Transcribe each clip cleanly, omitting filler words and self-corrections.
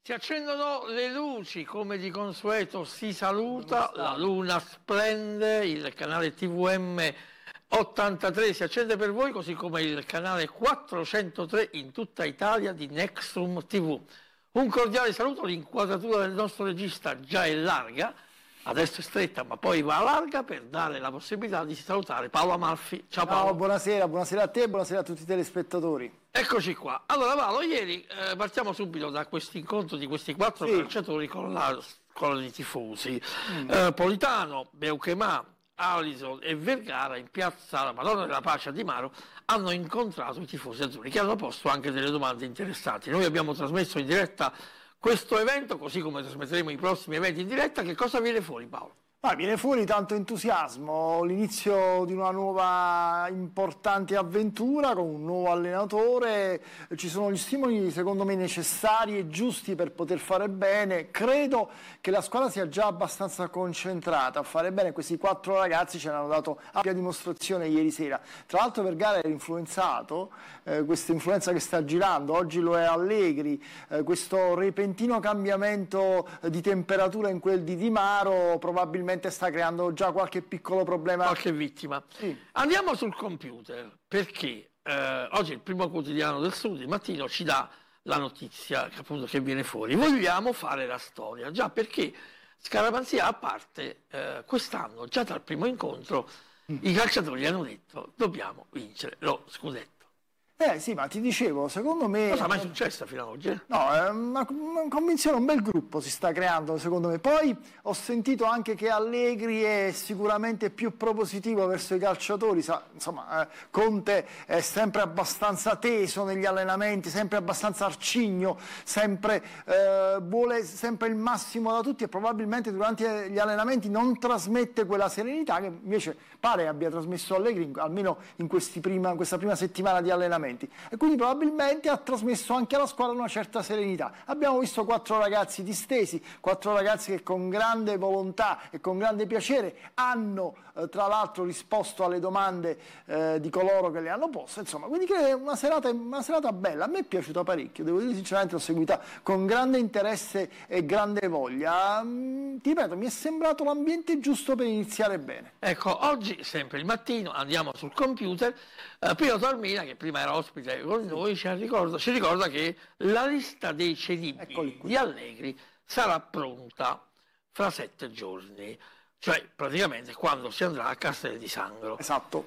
Si accendono le luci, come di consueto si saluta, la luna splende, il canale TVM 83 si accende per voi, così come il canale 403 in tutta Italia di Nexum TV. Un cordiale saluto, l'inquadratura del nostro regista già è larga, adesso è stretta ma poi va larga per dare la possibilità di salutare Paolo Amalfi. Ciao Paolo. Ciao, buonasera a te e buonasera a tutti i telespettatori. Eccoci qua. Allora Paolo, ieri partiamo subito da questo incontro di questi quattro calciatori con i tifosi. Politano, Beuchemà, Alisson e Vergara in piazza la Madonna della Pace a Di Maro hanno incontrato i tifosi azzurri che hanno posto anche delle domande interessanti. Noi abbiamo trasmesso in diretta questo evento, così come trasmetteremo i prossimi eventi in diretta. Che cosa viene fuori, Paolo? Viene fuori tanto entusiasmo, l'inizio di una nuova importante avventura con un nuovo allenatore, ci sono gli stimoli secondo me necessari e giusti per poter fare bene. Credo che la squadra sia già abbastanza concentrata a fare bene, questi quattro ragazzi ce l'hanno dato ampia dimostrazione ieri sera. Tra l'altro Vergara era influenzato, questa influenza che sta girando, oggi lo è Allegri, questo repentino cambiamento di temperatura in quel di Di Maro probabilmente sta creando già qualche piccolo problema. Qualche vittima. Sì. Andiamo sul computer, perché oggi il primo quotidiano del Sud, il mattino, ci dà la notizia appunto che viene fuori. Vogliamo fare la storia, già perché Scaramanzia a parte, quest'anno, già dal primo incontro, i calciatori hanno detto dobbiamo vincere lo scudetto. Sì, ma ti dicevo, secondo me... Cosa mai è successo fino ad oggi? No, una convinzione, un bel gruppo si sta creando, secondo me. Poi ho sentito anche che Allegri è sicuramente più propositivo verso i calciatori. Insomma, Conte è sempre abbastanza teso negli allenamenti, sempre abbastanza arcigno, vuole sempre il massimo da tutti e probabilmente durante gli allenamenti non trasmette quella serenità che invece pare abbia trasmesso Allegri, almeno in questa prima settimana di allenamenti. E quindi probabilmente ha trasmesso anche alla squadra una certa serenità. Abbiamo visto quattro ragazzi distesi, quattro ragazzi che con grande volontà e con grande piacere hanno tra l'altro risposto alle domande di coloro che le hanno poste. Insomma, quindi credo che una serata bella. A me è piaciuta parecchio, devo dire sinceramente, l'ho seguita con grande interesse e grande voglia. Ti ripeto, mi è sembrato l'ambiente giusto per iniziare bene. Ecco, oggi sempre il mattino andiamo sul computer. Pino Taormina, che prima era ospite con noi, ci ricorda che la lista dei cedibili di Allegri sarà pronta fra 7 giorni, cioè praticamente quando si andrà a Castel di Sangro. Esatto.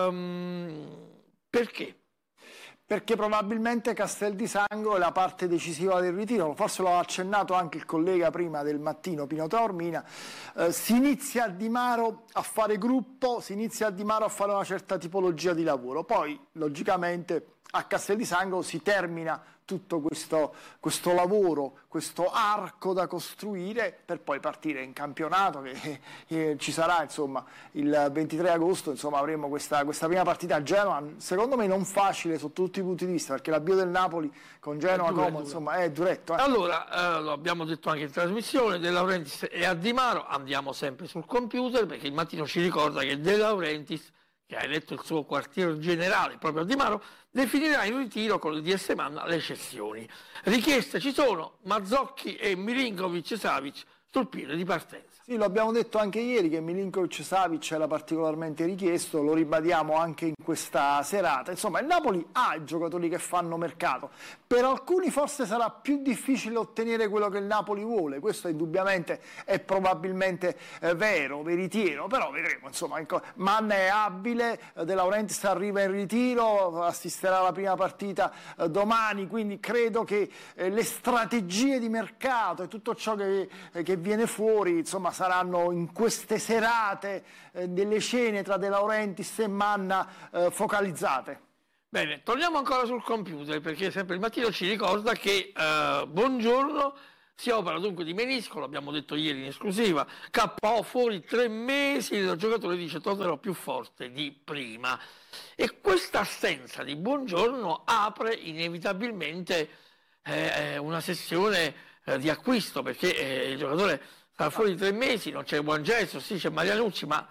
Perché? Perché probabilmente Castel di Sangro è la parte decisiva del ritiro, forse lo ha accennato anche il collega prima del mattino, Pino Taormina. Si inizia a Di Maro a fare gruppo, si inizia a Di Maro a fare una certa tipologia di lavoro, poi logicamente a Castel di Sangro si termina tutto questo lavoro, questo arco da costruire per poi partire in campionato che ci sarà, insomma, il 23 agosto, insomma, avremo questa prima partita a Genova, secondo me non facile sotto tutti i punti di vista, perché l'avvio del Napoli con Genova Como, insomma, è duretto. Allora, lo abbiamo detto anche in trasmissione, De Laurentiis e a Di Maro, andiamo sempre sul computer, perché il mattino ci ricorda che De Laurentiis, che ha eletto il suo quartier generale proprio a Di Maro, definirà in ritiro con il DS Manna le cessioni. Richieste ci sono, Mazzocchi e Milinkovic-Savic sul piede di partenza. Sì, lo abbiamo detto anche ieri che Milinkovic-Savic era particolarmente richiesto, lo ribadiamo anche in questa serata. Insomma, il Napoli ha i giocatori che fanno mercato. Per alcuni forse sarà più difficile ottenere quello che il Napoli vuole, questo indubbiamente è probabilmente veritiero, però vedremo. Insomma, Manna è abile, De Laurentiis arriva in ritiro, assisterà alla prima partita domani, quindi credo che le strategie di mercato e tutto ciò che viene fuori, insomma, saranno in queste serate delle cene tra De Laurentiis e Manna focalizzate. Bene, torniamo ancora sul computer, perché sempre il mattino ci ricorda che Buongiorno si opera dunque di menisco, l'abbiamo detto ieri in esclusiva, KO fuori 3 mesi, il giocatore dice tornerò più forte di prima. E questa assenza di Buongiorno apre inevitabilmente una sessione di acquisto, perché il giocatore sarà fuori 3 mesi, non c'è Buon Gesto, sì c'è Marianucci, ma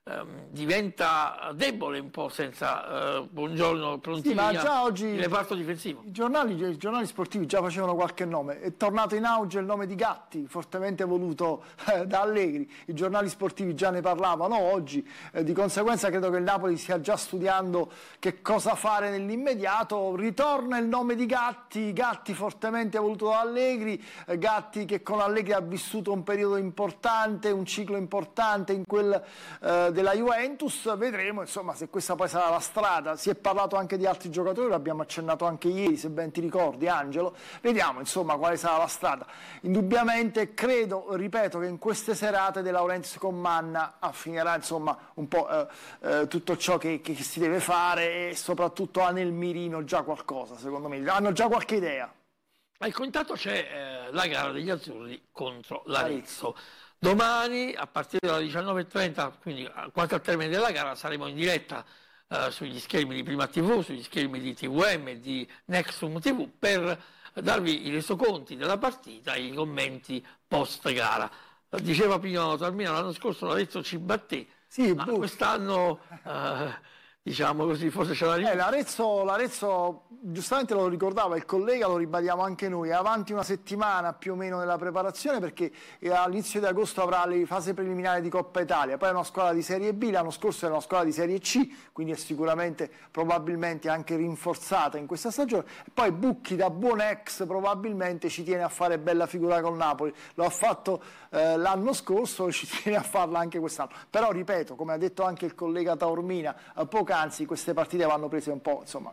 diventa debole un po' senza Buongiorno pronti ma via, già oggi il reparto difensivo. I giornali sportivi già facevano qualche nome. È tornato in auge il nome di Gatti, fortemente voluto da Allegri. I giornali sportivi già ne parlavano oggi, di conseguenza credo che il Napoli stia già studiando che cosa fare nell'immediato. Ritorna il nome di Gatti, Gatti fortemente voluto da Allegri, Gatti che con Allegri ha vissuto un periodo importante, un ciclo importante in quel della Juventus. Vedremo insomma se questa poi sarà la strada. Si è parlato anche di altri giocatori, l'abbiamo accennato anche ieri, se ben ti ricordi Angelo. Vediamo insomma quale sarà la strada. Indubbiamente credo, ripeto, che in queste serate De Laurentiis con Manna affinerà insomma un po' tutto ciò che si deve fare, e soprattutto ha nel mirino già qualcosa, secondo me hanno già qualche idea. Intanto c'è la gara degli azzurri contro l'Arezzo. Domani a partire dalle 19:30, quindi quasi al termine della gara, saremo in diretta sugli schermi di Prima TV, sugli schermi di TVM e di Nexum TV per darvi i resoconti della partita e i commenti post gara. Diceva prima Taormina, l'anno scorso l'Arezzo ci batté, sì, ma quest'anno diciamo così, forse c'è la l'Arezzo, giustamente lo ricordava il collega, lo ribadiamo anche noi, è avanti una settimana più o meno nella preparazione, perché all'inizio di agosto avrà le fasi preliminari di Coppa Italia, poi è una squadra di Serie B, l'anno scorso era una squadra di Serie C, quindi è sicuramente probabilmente anche rinforzata in questa stagione, e poi Bucchi da buon ex probabilmente ci tiene a fare bella figura con Napoli, lo ha fatto l'anno scorso, ci tiene a farla anche quest'anno, però ripeto, come ha detto anche il collega Taormina poc'anzi, queste partite vanno prese un po' insomma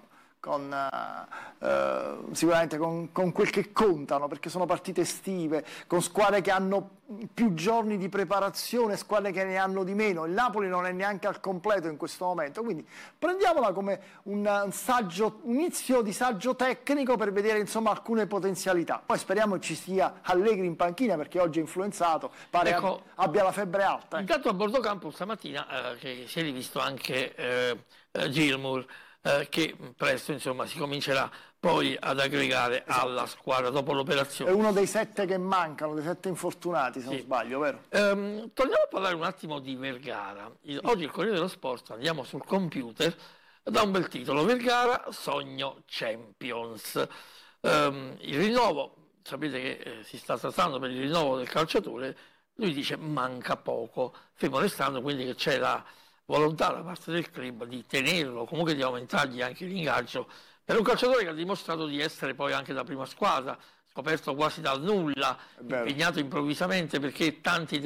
sicuramente con quel che contano, perché sono partite estive, con squadre che hanno più giorni di preparazione, squadre che ne hanno di meno. Il Napoli non è neanche al completo in questo momento, quindi prendiamola come un inizio di saggio tecnico per vedere insomma alcune potenzialità. Poi speriamo che ci sia Allegri in panchina, perché oggi è influenzato, pare abbia la febbre alta. Intanto a bordo campo stamattina che si è rivisto anche Gilmour, che presto insomma si comincerà poi ad aggregare alla squadra dopo l'operazione. È uno dei 7 che mancano, dei 7 infortunati se non sbaglio, vero? Torniamo a parlare un attimo di Vergara. Oggi il Corriere dello Sport, andiamo sul computer, dà un bel titolo: Vergara, sogno Champions. Il rinnovo, sapete che si sta trattando per il rinnovo del calciatore, lui dice manca poco, fermo restando quindi che c'è la volontà da parte del club di tenerlo, comunque di aumentargli anche l'ingaggio per un calciatore che ha dimostrato di essere poi anche da prima squadra, scoperto quasi dal nulla, impegnato improvvisamente perché tante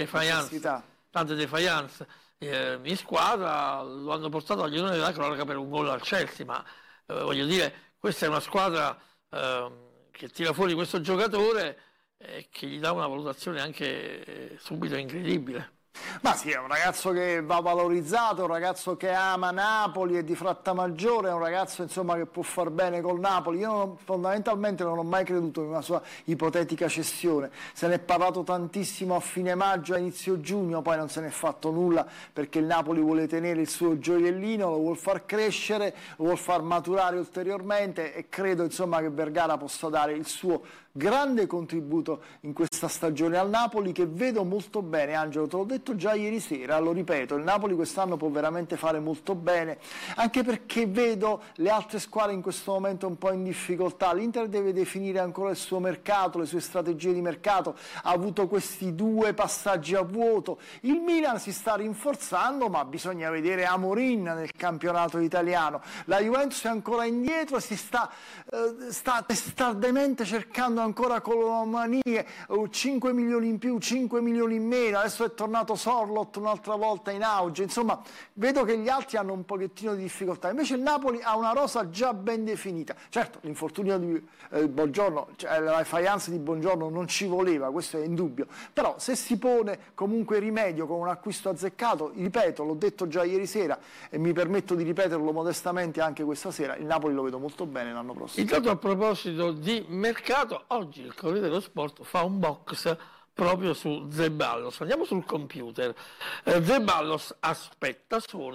defiance in squadra lo hanno portato agli onori della cronaca per un gol al Chelsea, ma voglio dire, questa è una squadra che tira fuori questo giocatore e che gli dà una valutazione anche subito incredibile. Ma sì, è un ragazzo che va valorizzato, un ragazzo che ama Napoli, è di Frattamaggiore, è un ragazzo insomma che può far bene col Napoli. Io fondamentalmente non ho mai creduto in una sua ipotetica cessione, se ne è parlato tantissimo a fine maggio, a inizio giugno, poi non se ne è fatto nulla perché il Napoli vuole tenere il suo gioiellino, lo vuol far crescere, lo vuol far maturare ulteriormente, e credo insomma che Vergara possa dare il suo grande contributo in questa stagione al Napoli, che vedo molto bene. Angelo, te l'ho detto già ieri sera, lo ripeto, il Napoli quest'anno può veramente fare molto bene, anche perché vedo le altre squadre in questo momento un po' in difficoltà. L'Inter deve definire ancora il suo mercato, le sue strategie di mercato, ha avuto questi 2 passaggi a vuoto. Il Milan si sta rinforzando, ma bisogna vedere Amorin nel campionato italiano. La Juventus è ancora indietro, si sta testardemente cercando ancora colomanie, 5 milioni in più, 5 milioni in meno, adesso è tornato Sorloth un'altra volta in auge, insomma vedo che gli altri hanno un pochettino di difficoltà, invece il Napoli ha una rosa già ben definita. Certo, l'infortunio di Buongiorno, cioè la defiance di Buongiorno non ci voleva, questo è indubbio, però se si pone comunque rimedio con un acquisto azzeccato, ripeto, l'ho detto già ieri sera e mi permetto di ripeterlo modestamente anche questa sera, il Napoli lo vedo molto bene l'anno prossimo. Intanto, a proposito di mercato, oggi il Corriere dello Sport fa un box proprio su Zeballos. Andiamo sul computer. Zeballos aspetta, suona